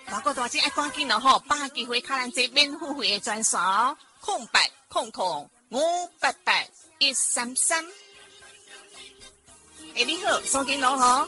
大哥大姐爱赶紧咯吼，把握机会，卡咱这免付费的专线哦，0800588133。你好，苏金龙吼。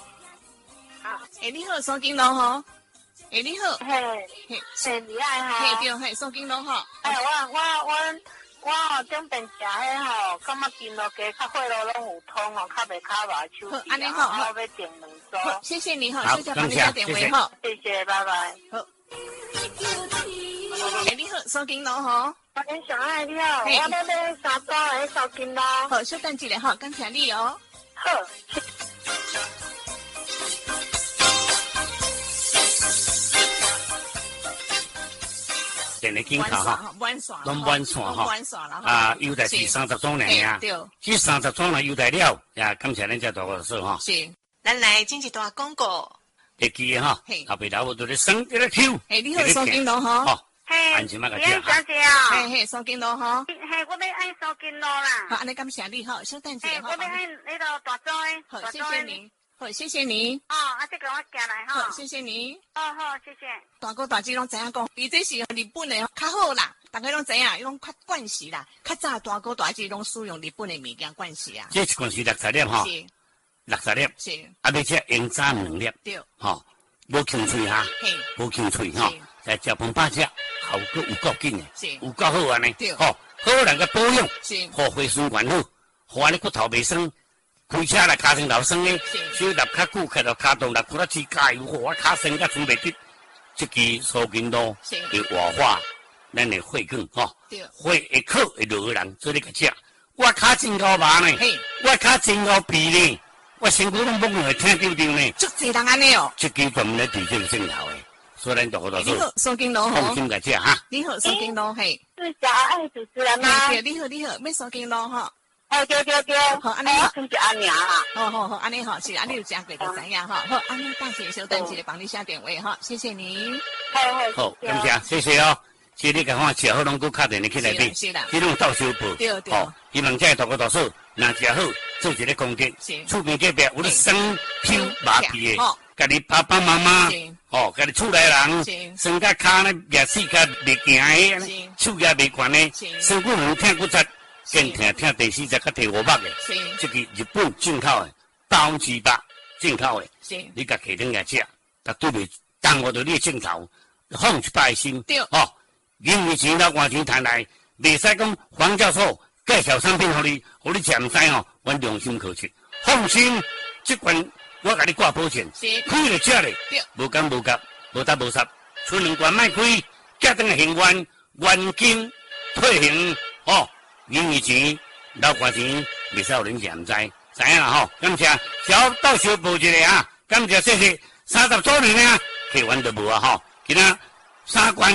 你好，苏金龙吼。你好。 嘿，你爱吼。 嘿对，嘿苏金龙吼。 我顶边食迄吼，感觉筋络加较血路拢有通吼，较袂卡麻手臂。 安尼好， 我要订两组。 好，谢谢你哈，谢谢帮你打电话哈。 谢谢，拜拜。 好。你好，苏金龙吼。 你上海你好，我要买3组的苏金龙。 好，稍等一下哈，感谢你哦。 好。 电力警察哈，拢满线哈，优待是30种呢呀，这30种呢优待了，呀，感谢恁这大哥说哈。 是，咱来进一段广告。 会记的哈，后边老母都咧生在咧抽。 你好，苏金龙哈。 嘿， 安全嘛个只小姐啊。 苏金龙哈。 我要爱苏金龙啦。 好，安尼感谢你哈，稍等一下哈。 我要爱那个大组的。 好，谢谢你。好，谢谢你。 这个我寄来哈。 好，谢谢你。 好，谢谢。 大哥大姐拢知影讲，伊这是日本的较好啦，大家拢知影，伊拢较惯势啦。较早大哥大姐拢使用日本的物件惯势啊。 这一罐是60粒哈，60粒。 是。 而且用炸2粒。 对。 哈，无清脆哈，无清脆哈，在食饭饱食，效果有够紧的，有够好安尼。 对。 好人个保养， 是。 好血栓管好，好安尼骨头袂酸。开车来脚酸老酸呢，手立较久，开到脚动，来骨头起加油，我脚酸甲酸袂得。这支苏金路会活化咱的血管吼，血会靠会落个人做你个食。我脚真高麻呢，我脚真高肥呢，我身躯拢猛会疼丢丢呢。 足侪人安尼哦。 这支专门来治这个镜头的，所以咱大家都说。 你好，苏金路放心个食哈。 你好，苏金路嘿。 是小爱主持人吗？ 对，你好，要苏金路哈。 对，好，安尼好，就是安娘啦。 好，安尼好，是安尼有讲过就知影哈。好，安尼大姐稍等一下帮你下电话哈，谢谢你。 好，感谢，谢谢哦。谢你甲我吃好，拢搁敲电话起来买，这种倒收报。 对。 好，希望这大哥大嫂若食好，做一个功课，厝边隔壁有咧生抽麻痹的，家己爸爸妈妈，家己厝内人，身甲骹咧热死甲袂行的，手也袂悬的，身躯有疼骨折。更听第4节较摕5目的，这个日本进口的包子肉进口的，你甲摕登来食，绝对袂耽误到你的镜头，放一百心。 对， 因为钱老换钱赚来，袂使讲黄教授介绍产品给你食唔知哦，阮良心可取，放心，这款我甲你挂保证，开了食咧，无干无急，无搭无杀，出2罐卖开，加登个行员原金退行因为钱老花钱袂使有人食唔知影啦吼，感谢小到小报一个啊，感谢谢谢30周年啊，客完都无啊吼，今仔3罐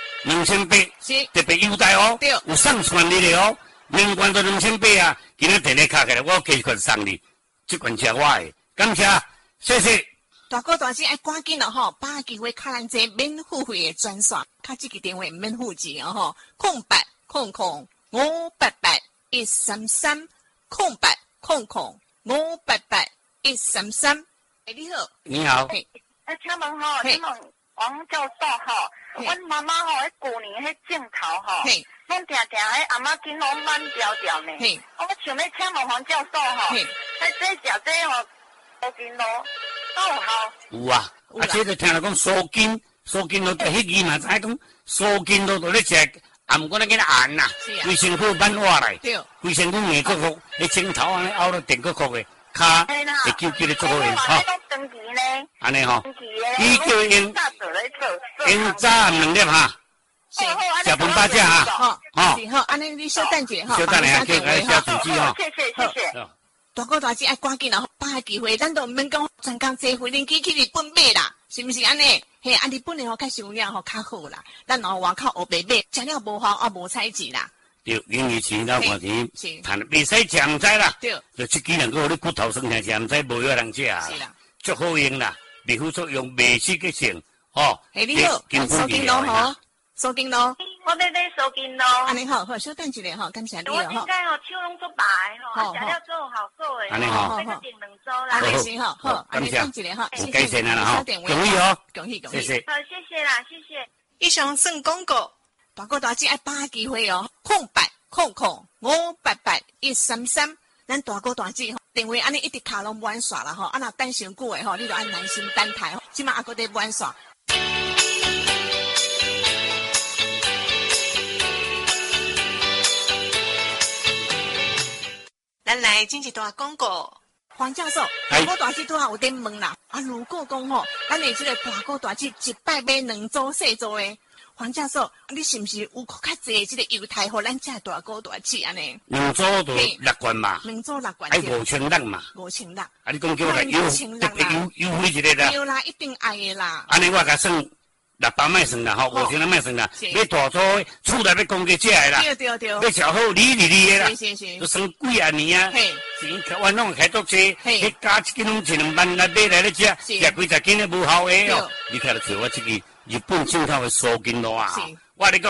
2800，特别优待哦，有送传你的哦，2罐都2800啊，今仔电话卡起来，我加一罐送你，这罐吃我的，感谢谢谢。 大哥大姐爱赶紧了吼，把握机会卡咱这免付费的专线，卡这个电话免付钱哦吼，0800588133，0800588133。你好， 你好。 请问吼，请问王教授吼，阮妈妈吼，迄旧年迄镜头吼，拢定定迄阿妈筋拢慢条条呢。我想要请问王教授吼，这食这吼苏筋路够好？ 有啊，这个听人讲苏筋路，迄字嘛知讲苏筋路就咧食。啊，毋过咱叫他按呐，规身躯挽活来，规身躯硬骨骨，迄镜头安尼凹到电骨骨的，骹会揪揪咧做好个吼。安尼吼，伊叫用炸2粒哈，食饭饱食哈， 好，安尼你稍等一下哈， 稍等下叫个小主机哈， 谢谢。 大哥大姐爱赶紧啦，把握机会，咱都毋免讲专工坐飞机去日本买啦，是毋是安尼？嘿，日本的较收养较好啦，咱外口黑白买，食了无好无彩钱啦。 对，因为钱老花钱，赚袂使食唔知啦。 对， 就这几两个你骨头酸下食唔知，无有人食啊。 是啦， 足好用啦，未副作用，未刺激性。 你好，苏金龙好，苏金龙。 我在收金咯。 安尼好，好，稍等一下吼，感谢你哦。 我应该手拢做白吼，食了做好做诶。 安尼好， 这个订2周啦。 安尼行吼，好，安尼等一下哈， 谢谢你啦哈，恭喜哦， 恭喜， 谢谢。 好，谢谢啦，谢谢。 以上算广告，大哥大姐爱把握机会哦，0800588133，咱大哥大姐吼，电话安尼一直卡拢满线啦吼，啊若等伤久诶吼，你就按耐心等待吼，即马还搁在满线。咱来进一段广告，黄教授，大哥大姐拄好有点问啦。如果讲吼，咱的这个大哥大姐一摆买2组细组诶，黄教授，你是不是有较济这个优待互咱这大哥大姐安尼 ？2组就6罐嘛 ，2组6罐， 爱5600嘛 ，5600。 你讲叫我来优惠一个啦？ 有啦，一定爱的啦。 安尼我甲算600卖算啦，吼，5600卖算啦。你大组厝内要供给这的啦， 对。 要小好理的啦， 是。 都算几啊年啊，钱我拢开足济，迄加一斤拢1-2万来买来咧食，食几十斤咧无效的哦。你睇到找我这个日本进口的苏金螺啊，我跟你讲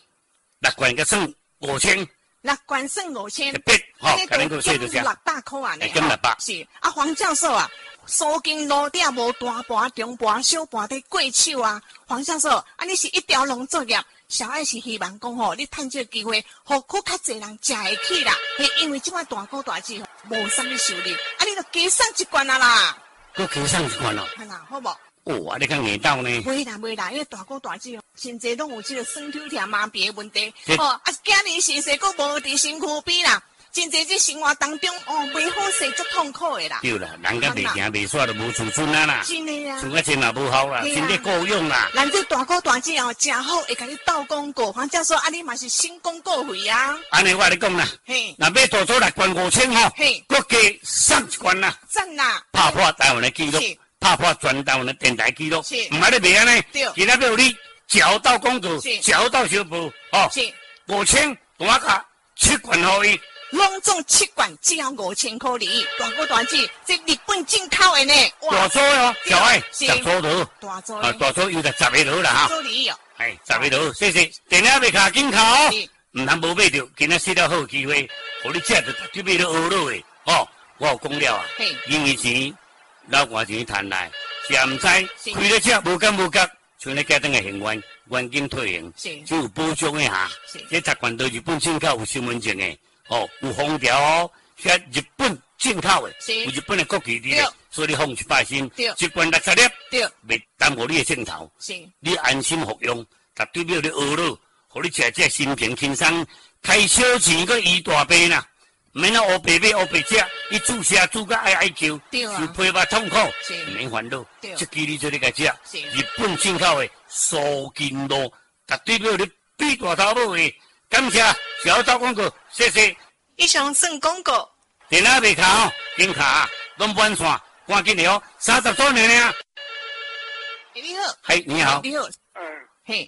，6罐个算5000。 6罐算5000， 好，肯定够谢就这样。 600块啊， 跟600。 是啊，黄教授啊，苏金螺点无大盘、中盘、小盘的过手啊，黄教授啊，你是一条龙作业，小爱是希望讲吼，你趁这个机会，互较侪人食会起啦。因为即摆大哥大姐无啥物收入，啊，你就加送1罐啊啦。 佮加送1罐咯？ 係啦，好无？ 哦，你讲硬到呢？ 袂啦，因为大哥大姐真侪拢有这个酸痛痛麻痹的问题。今年时势佫无伫身躯边啦，真侪这生活当中袂好势，足痛苦的啦。 对啦，人家袂行袂煞，就无自尊啊啦。 真的啊， 厝仔钱也无效啦，身体够用啦。 咱这大哥大姐真好，会甲你斗广告。黄教授，你嘛是新广告费啊？ 安尼我你讲啦，那买大组6罐5000吼，佮加送1罐啦。 赞啦！ 拍破台湾的记录。拍破全台湾的电台记录，唔係你袂安尼，今仔要你找到公主，找到小布，哦，5000大價7罐可以， 拢总7罐只要5000塊哩，大哥大姐，這日本進口的呢， 大組哦，小愛10組度， 大組， 大組有10個度啦哈， 做哩哦， 係10個度，謝謝，電話未卡緊卡哦，唔通無買到，今仔試到好機會，互你食就買到學落的，哦，我有講了啊，因為錢。老外錢賺來，是也唔知開咧只無感無覺，像咧家庭嘅行員，現金退行，只有保障一下。這10罐到日本進口有身份證嘅，哦，有封條哦，係日本進口嘅，有日本嘅國旗啲嘅，所以你放100先，1罐60粒，未耽誤你嘅鏡頭，你安心服用，絕對要你學咯，互你食只心情輕鬆，開小錢個醫大病啦。免啊，黑白買黑白食，伊煮食煮甲哀叫，受皮肉痛苦，唔免煩惱。即支你做你個食，日本進口的蘇金螺，絕對要你比大頭母的。感謝小周廣告，謝謝。 以上算廣告。 電話未卡哦，緊卡，攏滿線，趕緊嚟哦，30周年啊！ 你好， 係你好， 你好， 嘿，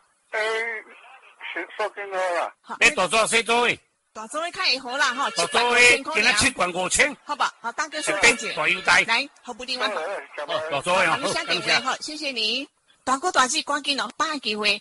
蘇金螺啦， 你大做細做誒。 大組的較會好啦，吼 ，7罐5000塊，今仔7罐5000， 好吧，好，大哥說謝謝， 大優待， 來，好不電話， 大組的， 好，下電話，好，謝謝你，大哥大姐趕緊咯，把握機會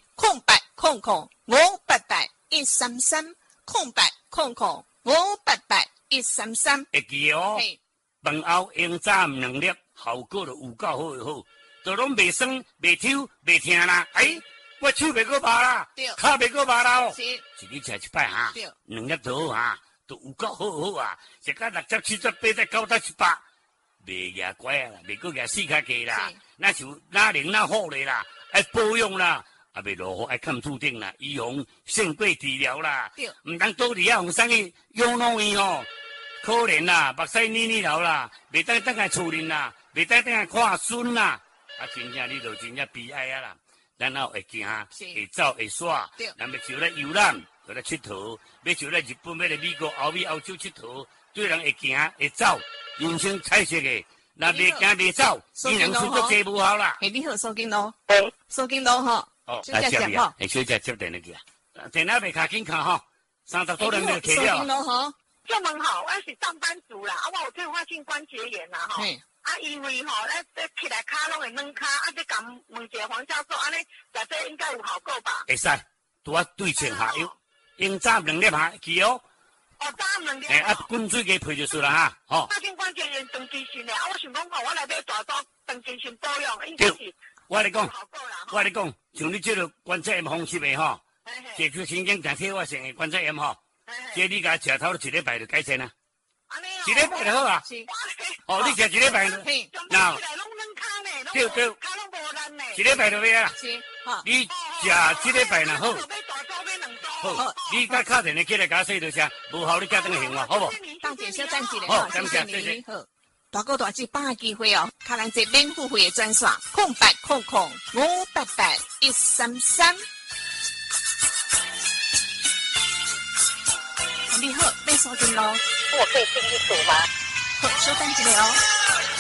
，0800588133，0800588133， 會記哦，飯後用早2粒，效果就有夠好就好，就攏袂酸、袂抽、袂痛啦，我手袂過麻啦，腳袂過麻啦哦，一日食1擺哈，2粒就好哈，都有夠好好啊，食到60、70、80、90、100，袂牙怪啊啦，袂過牙死卡機啦，那就哪靈哪好咧啦，愛保養啦，啊袂落雨愛看注定啦，預防勝過治療啦，唔通倒佇遐互生去養老院哦，可憐啦，目屎黏頭啦，袂當等來厝人啦，袂當等來看孫啦，啊真正你就真正悲哀啊啦。然後會行，會走，會耍，咱要就咧遊覽，去咧佚佗，要就咧日本，要咧美國、歐美、歐洲佚佗，對人會行，會走，人生彩色嘅，若袂行袂走，伊人出足濟無效啦。 你好，蘇金螺，蘇金螺吼， 來接你啊，小姐接電去啊，電話袂卡緊卡吼，30多人就開了。蘇金螺吼， 就問好，我是上班族啦，我有退化性關節炎啦吼。因為吼，咧起來骹攏會軟骹，這咁問一下黃教授，安尼食這應該有效果吧？ 會使， 拄啊对称下用早2粒下记哦。 哦，早2粒。 滚水给配就是啦哈，哦。 我先关键用长期性的，我想讲我来买大刀长期性保养，应该是。我跟你讲，像你这个关节炎方式的吼，解决神经定体化性的关节炎吼，这你甲食头1礼拜就改善啦。1礼拜就好啊。哦，你食1礼拜，那对对，1礼拜就咩啊？你食1礼拜就好。好，你甲敲电话起来甲说就行，无效你加等行话，好不？ 大姐小等一下，谢谢你。好，大哥大姐把握机会哦，卡咱这免付费的专线0800588133。你好，要收听咯。 我可以进去数吗？ 好，稍等一下哦。